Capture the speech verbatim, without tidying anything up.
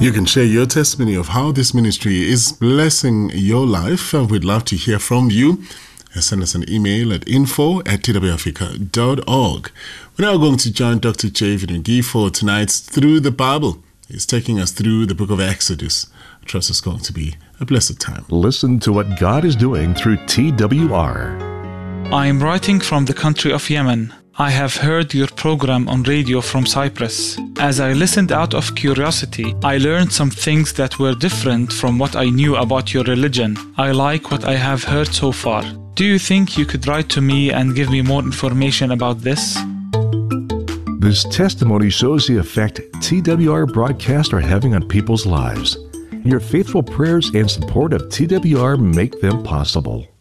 You can share your testimony of how this ministry is blessing your life. Uh, we'd love to hear from you. Uh, send us an email at info at t w africa dot org. We're now going to join Doctor J. Vidungi for tonight's Through the Bible. He's taking us through the book of Exodus. I trust it's going to be a blessed time. Listen to what God is doing through T W R. I am writing from the country of Yemen. I have heard your program on radio from Cyprus. As I listened out of curiosity, I learned some things that were different from what I knew about your religion. I like what I have heard so far. Do you think you could write to me and give me more information about this? This testimony shows the effect T W R broadcasts are having on people's lives. Your faithful prayers and support of T W R make them possible.